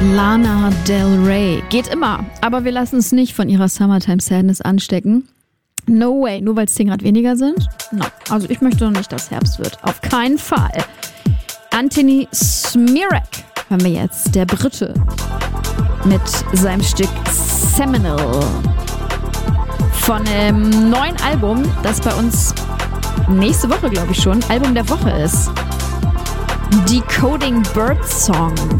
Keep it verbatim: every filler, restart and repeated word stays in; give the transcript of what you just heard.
Lana Del Rey. Geht immer, aber wir lassen es nicht von ihrer Summertime Sadness anstecken. No way, nur weil es zehn Grad weniger sind? No, also ich möchte noch nicht, dass Herbst wird. Auf keinen Fall. Anthony Smirek hören wir jetzt, der Brite, mit seinem Stück Seminole von einem neuen Album, das bei uns nächste Woche, glaube ich schon, Album der Woche ist. Decoding Bird Song